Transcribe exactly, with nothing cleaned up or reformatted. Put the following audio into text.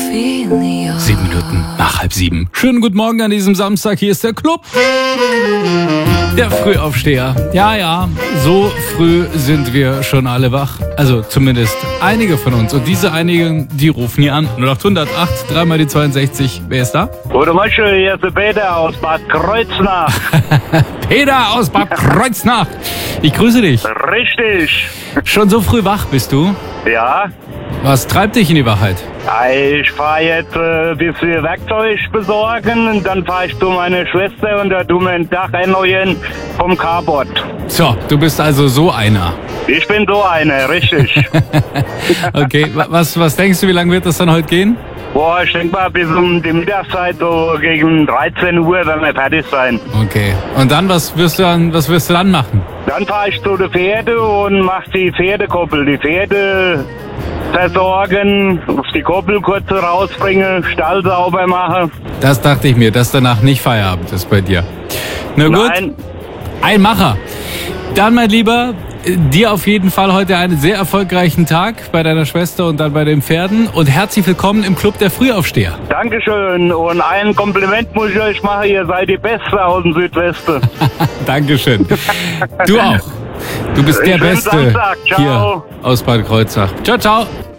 Sieben Minuten nach halb sieben. Schönen guten Morgen an diesem Samstag. Hier ist der Club. Der Frühaufsteher. Ja, ja, so früh sind wir schon alle wach. Also zumindest einige von uns. Und diese einigen, die rufen hier an. null acht hundert acht, dreimal die zweiundsechzig. Wer ist da? Gute Morgen, hier ist der Peter aus Bad Kreuznach. Peter aus Bad Kreuznach. Ich grüße dich. Richtig. Schon so früh wach bist du? Ja. Was treibt dich in die Wachheit? Ich fahre jetzt äh, ein bisschen Werkzeug besorgen und dann fahre ich zu meiner Schwester und da tun wir ein Dach erneuern vom Carport. So, du bist also so einer. Ich bin so einer, richtig. Okay, was, was denkst du, wie lange wird das dann heute gehen? Boah, ich denke mal bis um die Mittagszeit, so gegen dreizehn Uhr werden wir fertig sein. Okay, und dann, was wirst du dann, was wirst du dann machen? Dann fahre ich zu den Pferden und mache die Pferdekoppel. Die Pferde versorgen, auf die Koppel kurz rausbringen, Stall sauber machen. Das dachte ich mir, dass danach nicht Feierabend ist bei dir. Na gut, Nein. Ein Macher. Dann, mein Lieber, dir auf jeden Fall heute einen sehr erfolgreichen Tag bei deiner Schwester und dann bei den Pferden. Und herzlich willkommen im Club der Frühaufsteher. Dankeschön. Und ein Kompliment muss ich euch machen, ihr seid die Beste aus dem Südwesten. Dankeschön. Du auch. Du bist der Schönen Beste Samstag. Ciao. hier aus Bad Kreuznach. Ciao, ciao.